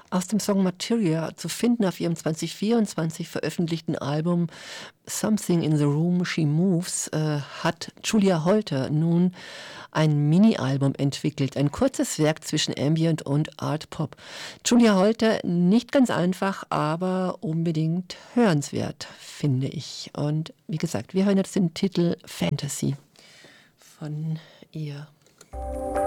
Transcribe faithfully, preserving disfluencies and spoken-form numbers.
Aus dem Song Materia, zu finden auf ihrem zwanzig vierundzwanzig veröffentlichten Album Something in the Room She Moves, äh, hat Julia Holter nun ein Mini-Album entwickelt. Ein kurzes Werk zwischen Ambient und Art Pop. Julia Holter, nicht ganz einfach, aber unbedingt hörenswert, finde ich. Und wie gesagt, wir hören jetzt den Titel Fantasy von ihr.